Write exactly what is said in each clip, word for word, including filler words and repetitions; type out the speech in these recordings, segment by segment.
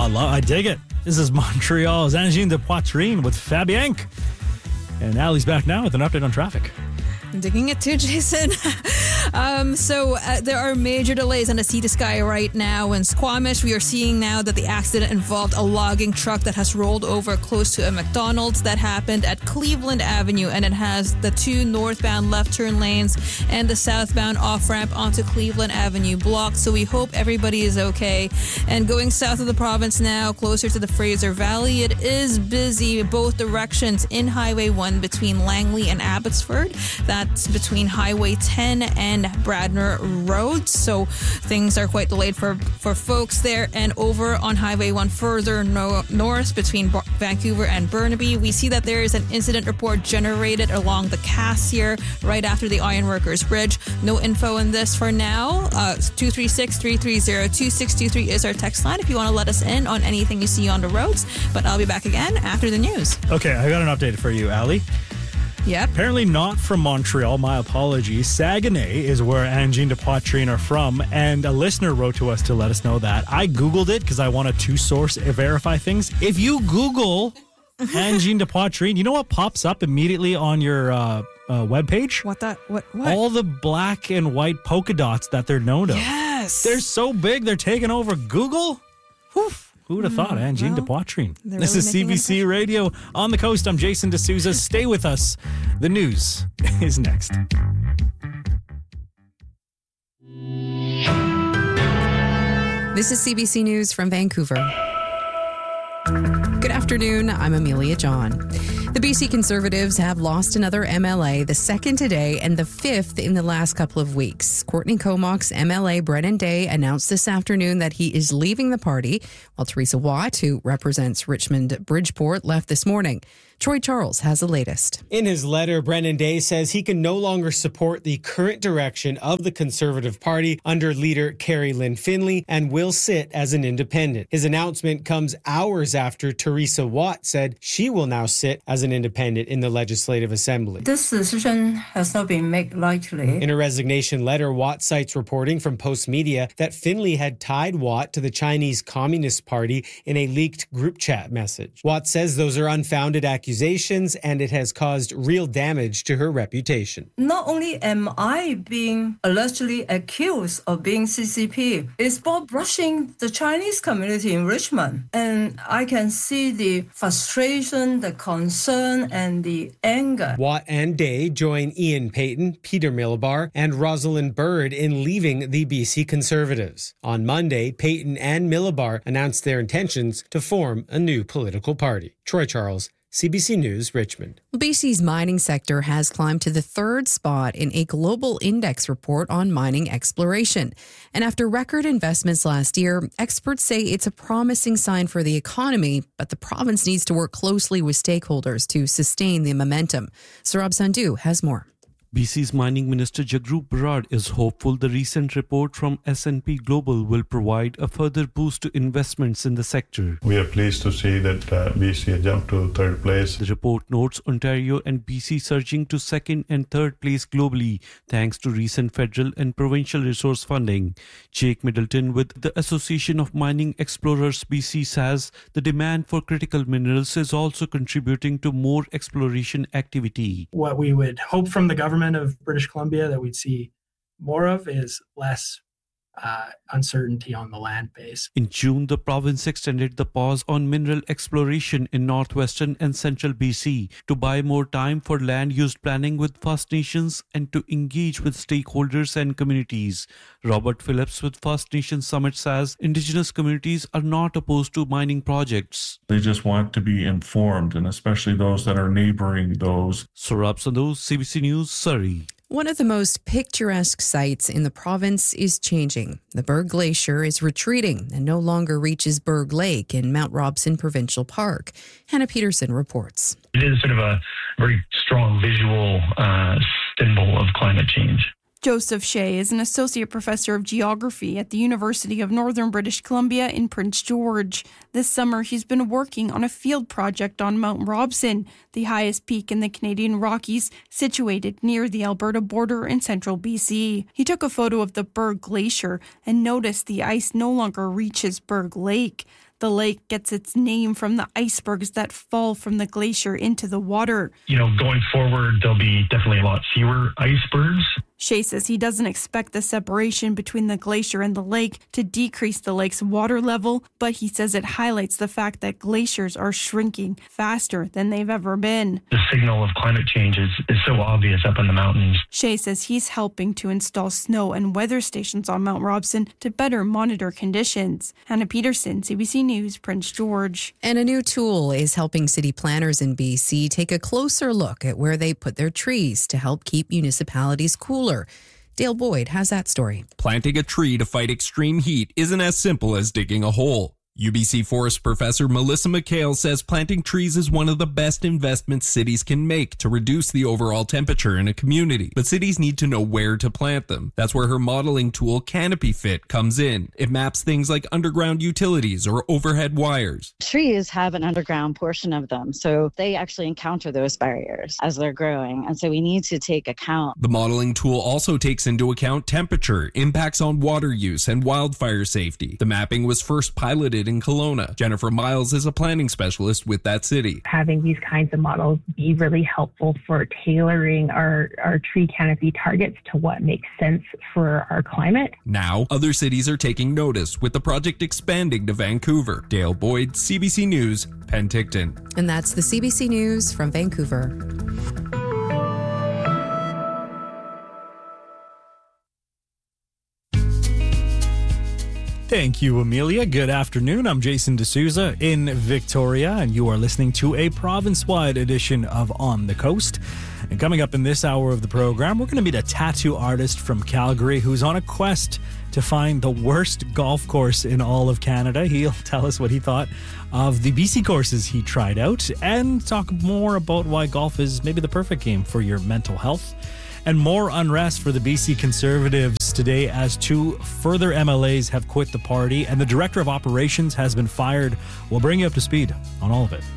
lo- I dig it. This is Montreal's Angine de Poitrine with Fabianque. And Allie's back now with an update on traffic. I'm digging it too, Jason. um, so uh, there are major delays on the Sea to Sky right now. In Squamish, we are seeing now that the accident involved a logging truck that has rolled over close to a McDonald's. That happened at Cleveland Avenue, and it has the two northbound left turn lanes and the southbound off-ramp onto Cleveland Avenue blocked. So we hope everybody is okay. And going south of the province now, closer to the Fraser Valley, it is busy both directions in Highway one between Langley and Abbotsford. That's between Highway ten and Bradner Road. So things are quite delayed for, for folks there. And over on Highway one further no, north between Bar- Vancouver and Burnaby, we see that there is an incident report generated along the Cassier right after the Ironworkers Bridge. No info on this for now. Uh, two three six, three three zero, two six two three is our text line if you want to let us in on anything you see on the roads. But I'll be back again after the news. Okay, I got an update for you, Allie. Yep. Apparently not from Montreal. My apologies. Saguenay is where Angine de Poitrine are from, and a listener wrote to us to let us know that. I Googled it because I want to two-source verify things. If you Google Angine de Poitrine, you know what pops up immediately on your uh, uh, webpage? What that? What? What? All the black and white polka dots that they're known of. Yes. They're so big, they're taking over Google. Whew. Who would have thought, Angine de Poitrine? This really is C B C Radio on the coast. I'm Jason D'Souza. Stay with us. The news is next. This is C B C News from Vancouver. Good afternoon. I'm Amelia John. The B C Conservatives have lost another M L A, the second today and the fifth in the last couple of weeks. Courtney Comox's M L A, Brennan Day, announced this afternoon that he is leaving the party, while Teresa Watt, who represents Richmond Bridgeport, left this morning. Troy Charles has the latest. In his letter, Brennan Day says he can no longer support the current direction of the Conservative Party under leader Carrie Lynn Finley and will sit as an independent. His announcement comes hours after Teresa Watt said she will now sit as an independent in the Legislative Assembly. This decision has not been made lightly. In a resignation letter, Watt cites reporting from Post Media that Finley had tied Watt to the Chinese Communist Party in a leaked group chat message. Watt says those are unfounded accusations. accusations and it has caused real damage to her reputation. Not only am I being allegedly accused of being C C P, it's about brushing the Chinese community in Richmond. And I can see the frustration, the concern, and the anger. Watt and Day join Ian Payton, Peter Millibar, and Rosalind Bird in leaving the B C Conservatives. On Monday, Payton and Millibar announced their intentions to form a new political party. Troy Charles, C B C News, Richmond. B C's mining sector has climbed to the third spot in a global index report on mining exploration. And after record investments last year, experts say it's a promising sign for the economy, but the province needs to work closely with stakeholders to sustain the momentum. Saurabh Sandhu has more. B C's Mining Minister Jagrup Berard is hopeful the recent report from S and P Global will provide a further boost to investments in the sector. We are pleased to see that uh, B C has jumped to third place. The report notes Ontario and B C surging to second and third place globally thanks to recent federal and provincial resource funding. Jake Middleton with the Association of Mining Explorers B C says the demand for critical minerals is also contributing to more exploration activity. What we would hope from the government of British Columbia that we'd see more of is less uh, uncertainty on the land base. In June, the province extended the pause on mineral exploration in northwestern and central B C to buy more time for land use planning with First Nations and to engage with stakeholders and communities. Robert Phillips with First Nations Summit says Indigenous communities are not opposed to mining projects. They just want to be informed, and especially those that are neighboring those. Saurabh Sandhu, C B C News, Surrey. One of the most picturesque sites in the province is changing. The Berg Glacier is retreating and no longer reaches Berg Lake in Mount Robson Provincial Park. Hannah Peterson reports. It is sort of a very strong visual uh, symbol of climate change. Joseph Shea is an associate professor of geography at the University of Northern British Columbia in Prince George. This summer, he's been working on a field project on Mount Robson, the highest peak in the Canadian Rockies, situated near the Alberta border in central B C. He took a photo of the Berg Glacier and noticed the ice no longer reaches Berg Lake. The lake gets its name from the icebergs that fall from the glacier into the water. You know, going forward, there'll be definitely a lot fewer icebergs. Shea says he doesn't expect the separation between the glacier and the lake to decrease the lake's water level, but he says it highlights the fact that glaciers are shrinking faster than they've ever been. The signal of climate change is, is so obvious up in the mountains. Shea says he's helping to install snow and weather stations on Mount Robson to better monitor conditions. Hannah Peterson, C B C News, Prince George. And a new tool is helping city planners in B C take a closer look at where they put their trees to help keep municipalities cooler. Dale Boyd has that story. Planting a tree to fight extreme heat isn't as simple as digging a hole. U B C Forest Professor Melissa McHale says planting trees is one of the best investments cities can make to reduce the overall temperature in a community. But cities need to know where to plant them. That's where her modeling tool Canopy Fit comes in. It maps things like underground utilities or overhead wires. Trees have an underground portion of them, so they actually encounter those barriers as they're growing. And so we need to take account. The modeling tool also takes into account temperature, impacts on water use, and wildfire safety. The mapping was first piloted in Kelowna. Jennifer Miles is a planning specialist with that city. Having these kinds of models be really helpful for tailoring our, our tree canopy targets to what makes sense for our climate. Now, other cities are taking notice, with the project expanding to Vancouver. Dale Boyd, C B C News, Penticton. And that's the C B C News from Vancouver. Thank you, Amelia. Good afternoon. I'm Jason D'Souza in Victoria, and you are listening to a province-wide edition of On the Coast. And coming up in this hour of the program, we're going to meet a tattoo artist from Calgary who's on a quest to find the worst golf course in all of Canada. He'll tell us what he thought of the B C courses he tried out and talk more about why golf is maybe the perfect game for your mental health. And more unrest for the B C Conservatives today as two further M L As have quit the party and the Director of Operations has been fired. We'll bring you up to speed on all of it.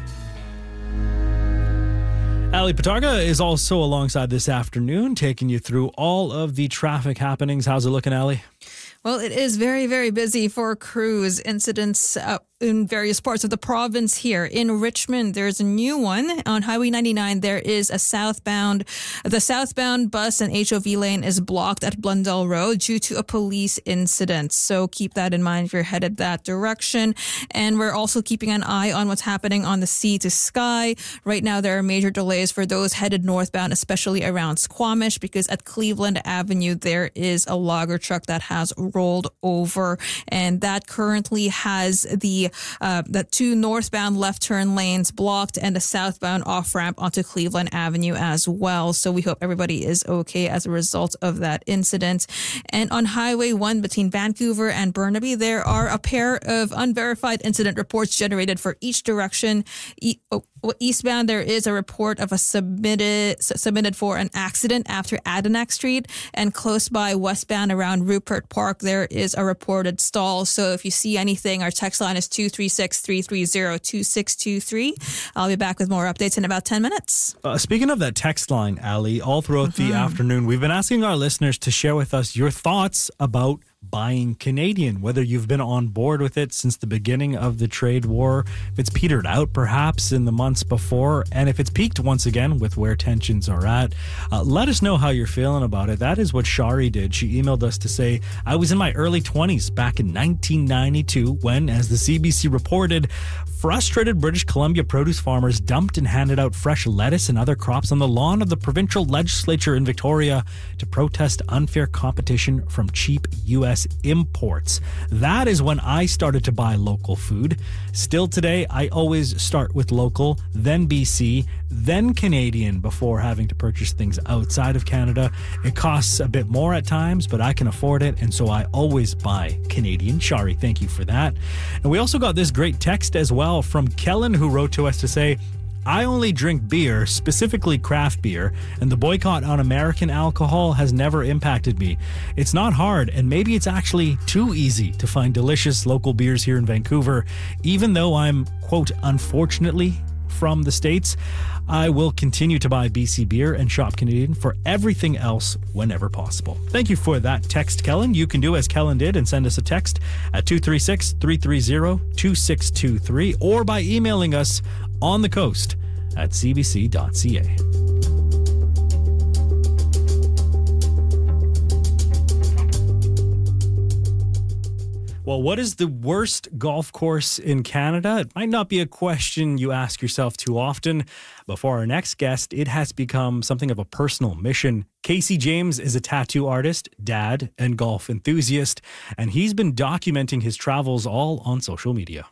Ali Patarga is also alongside this afternoon, taking you through all of the traffic happenings. How's it looking, Ali? Well, it is very, very busy for crews. Incidents uh, in various parts of the province here. In Richmond, there's a new one. On Highway ninety-nine, there is a southbound, the southbound bus and H O V lane is blocked at Blundell Road due to a police incident. So keep that in mind if you're headed that direction. And we're also keeping an eye on what's happening on the Sea to Sky. Right now, there are major delays for those headed northbound, especially around Squamish, because at Cleveland Avenue, there is a logger truck that has rolled over, and that currently has the uh, the two northbound left turn lanes blocked and a southbound off ramp onto Cleveland Avenue as well. So we hope everybody is okay as a result of that incident. And on Highway one between Vancouver and Burnaby, there are a pair of unverified incident reports generated for each direction. E- oh, Eastbound, there is a report of a submitted submitted for an accident after Adenac Street, and close by westbound around Rupert Park, there is a reported stall. So if you see anything, our text line is two three six, three three zero, two six two three. I'll be back with more updates in about ten minutes. Uh, speaking of that text line, Ali, all throughout mm-hmm. the afternoon, we've been asking our listeners to share with us your thoughts about buying Canadian, whether you've been on board with it since the beginning of the trade war, if it's petered out perhaps in the months before, and if it's peaked once again with where tensions are at. Uh, let us know how you're feeling about it. That is what Shari did. She emailed us to say, I was in my early twenties back in nineteen ninety-two when, as the C B C reported, frustrated British Columbia produce farmers dumped and handed out fresh lettuce and other crops on the lawn of the provincial legislature in Victoria to protest unfair competition from cheap U S imports. That is when I started to buy local food. Still today, I always start with local, then B C, then Canadian before having to purchase things outside of Canada. It costs a bit more at times, but I can afford it, and so I always buy Canadian. Shari, thank you for that. And we also got this great text as well from Kellen, who wrote to us to say, I only drink beer, specifically craft beer, and the boycott on American alcohol has never impacted me. It's not hard, and maybe it's actually too easy to find delicious local beers here in Vancouver, even though I'm, quote, unfortunately from the States. I will continue to buy B C beer and shop Canadian for everything else whenever possible. Thank you for that text, Kellen. You can do as Kellen did and send us a text at two three six, three three zero, two six two three or by emailing us on the coast at c b c dot c a. Well, what is the worst golf course in Canada? It might not be a question you ask yourself too often. But for our next guest, it has become something of a personal mission. Casey James is a tattoo artist, dad, and golf enthusiast, and he's been documenting his travels all on social media.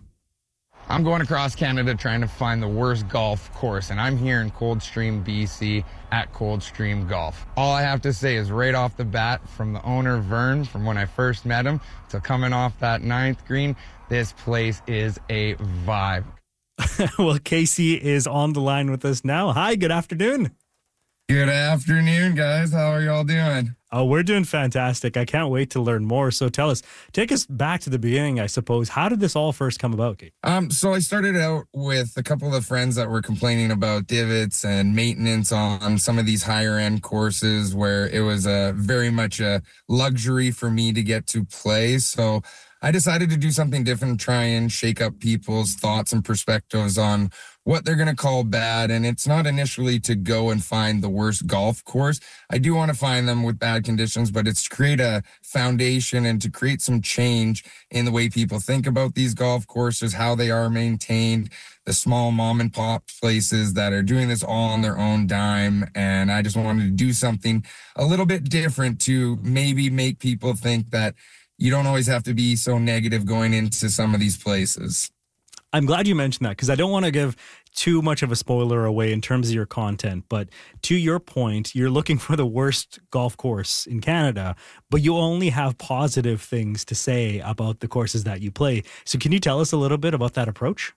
I'm going across Canada trying to find the worst golf course, and I'm here in Coldstream, B C at Coldstream Golf. All I have to say is right off the bat, from the owner, Vern, from when I first met him to coming off that ninth green, this place is a vibe. Well, Casey is on the line with us now. Hi, good afternoon. Good afternoon, guys. How are y'all doing? Oh, we're doing fantastic. I can't wait to learn more. So tell us, take us back to the beginning, I suppose. How did this all first come about, Kate? Um, so I started out with a couple of friends that were complaining about divots and maintenance on some of these higher end courses where it was a very much a luxury for me to get to play. So I decided to do something different, try and shake up people's thoughts and perspectives on what they're going to call bad. And it's not initially to go and find the worst golf course. I do want to find them with bad conditions, but it's to create a foundation and to create some change in the way people think about these golf courses, how they are maintained, the small mom and pop places that are doing this all on their own dime. And I just wanted to do something a little bit different to maybe make people think that you don't always have to be so negative going into some of these places. I'm glad you mentioned that because I don't want to give too much of a spoiler away in terms of your content. But to your point, you're looking for the worst golf course in Canada, but you only have positive things to say about the courses that you play. So can you tell us a little bit about that approach?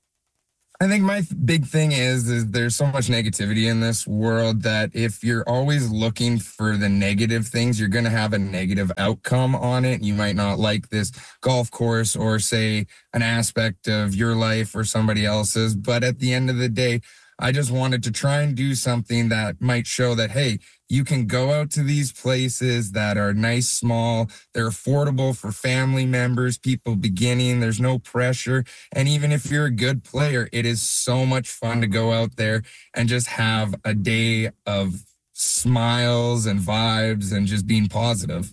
I think my big thing is, is there's so much negativity in this world that if you're always looking for the negative things, you're going to have a negative outcome on it. You might not like this golf course or say an aspect of your life or somebody else's. But at the end of the day, I just wanted to try and do something that might show that, hey, you can go out to these places that are nice, small, they're affordable for family members, people beginning, there's no pressure. And even if you're a good player, it is so much fun to go out there and just have a day of smiles and vibes and just being positive.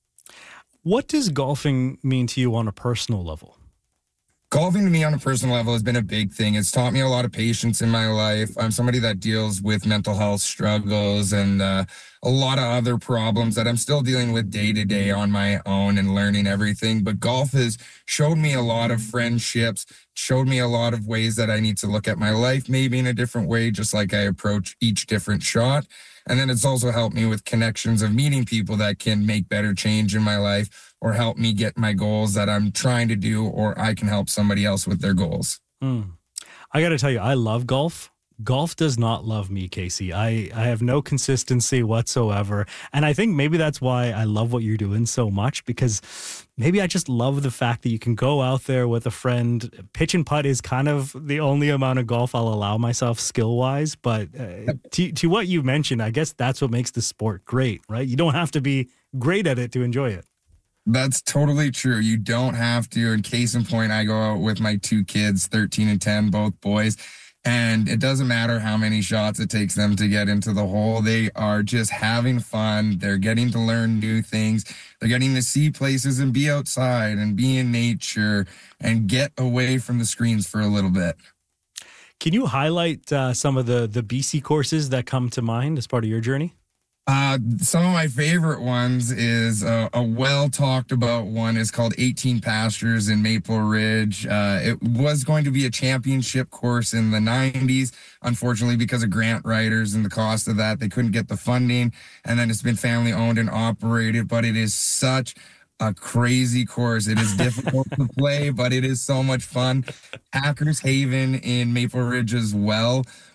What does golfing mean to you on a personal level? Golfing to me on a personal level has been a big thing. It's taught me a lot of patience in my life. I'm somebody that deals with mental health struggles and uh, a lot of other problems that I'm still dealing with day to day on my own and learning everything. But golf has showed me a lot of friendships, showed me a lot of ways that I need to look at my life, maybe in a different way, just like I approach each different shot. And then it's also helped me with connections of meeting people that can make better change in my life or help me get my goals that I'm trying to do, or I can help somebody else with their goals. Mm. I got to tell you, I love golf. Golf does not love me, Casey. I, I have no consistency whatsoever. And I think maybe that's why I love what you're doing so much, because maybe I just love the fact that you can go out there with a friend. Pitch and putt is kind of the only amount of golf I'll allow myself skill-wise. But uh, to, to what you mentioned, I guess that's what makes the sport great, right? You don't have to be great at it to enjoy it. That's totally true. You don't have to. And case in point, I go out with my two kids, thirteen and ten, both boys. And it doesn't matter how many shots it takes them to get into the hole. They are just having fun. They're getting to learn new things. They're getting to see places and be outside and be in nature and get away from the screens for a little bit. Can you highlight uh, some of the, the B C courses that come to mind as part of your journey? Uh, some of my favorite ones is uh, a well talked about one is called eighteen Pastures in Maple Ridge. Uh, it was going to be a championship course in the nineties. Unfortunately, because of grant writers and the cost of that, they couldn't get the funding. And then it's been family owned and operated, but it is such a crazy course. It is difficult to play, but it is so much fun. Hackers Haven in Maple Ridge as well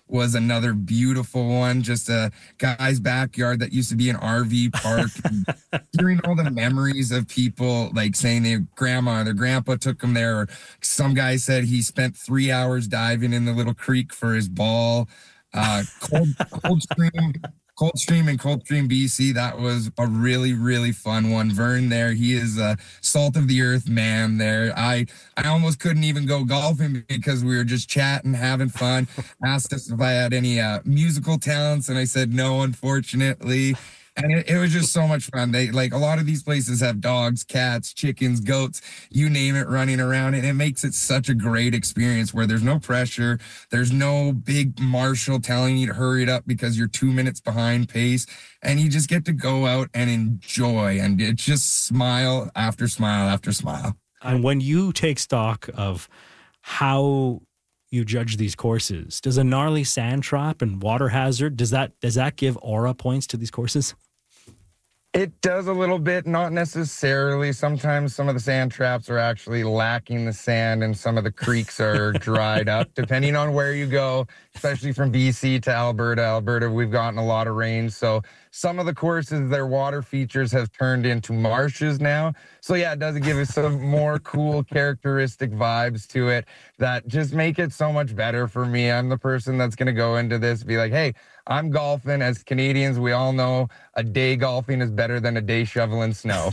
was another beautiful one. Just a guy's backyard that used to be an R V park. Hearing all the memories of people like saying their grandma or their grandpa took them there. Or some guy said he spent three hours diving in the little creek for his ball. Uh, cold, Coldstream, Coldstream and Coldstream, B C. That was a really, really fun one. Vern there, he is a salt of the earth man there. I, I almost couldn't even go golfing because we were just chatting, having fun. Asked us if I had any uh, musical talents, and I said no, unfortunately. And it, it was just so much fun. They like a lot of these places have dogs, cats, chickens, goats, you name it, running around. And it makes it such a great experience where there's no pressure. There's no big marshal telling you to hurry it up because you're two minutes behind pace. And you just get to go out and enjoy. And it's just smile after smile after smile. And when you take stock of how you judge these courses, does a gnarly sand trap and water hazard, does that does that give aura points to these courses? It does a little bit, not necessarily. Sometimes some of the sand traps are actually lacking the sand and some of the creeks are dried up, depending on where you go, especially from B C to Alberta. Alberta, we've gotten a lot of rain. So some of the courses, their water features have turned into marshes now. So yeah, it does give us some more cool characteristic vibes to it that just make it so much better for me. I'm the person that's going to go into this, be like, hey, I'm golfing. As Canadians, we all know a day golfing is better than a day shoveling snow.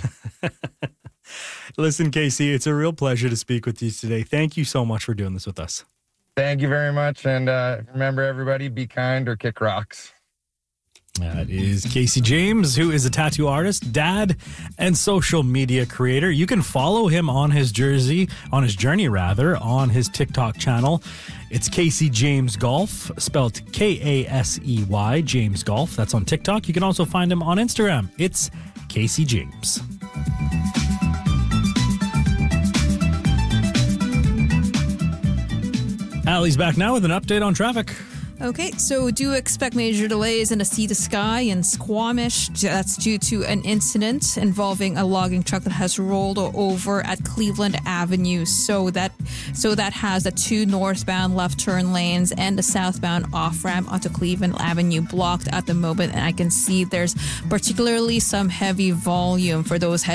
Listen, Casey, it's a real pleasure to speak with you today. Thank you so much for doing this with us. Thank you very much. And uh, remember, everybody, be kind or kick rocks. That is Casey James, who is a tattoo artist, dad, and social media creator. You can follow him on his jersey, on his journey rather, on his TikTok channel. It's Casey James Golf, spelled K A S E Y, James Golf. That's on TikTok. You can also find him on Instagram. It's Casey James. Allie's back now with an update on traffic. Okay, so do expect major delays in a sea to sky in Squamish. That's due to an incident involving a logging truck that has rolled over at Cleveland Avenue. So that so that has the two northbound left turn lanes and the southbound off ramp onto Cleveland Avenue blocked at the moment. And I can see there's particularly some heavy volume for those heading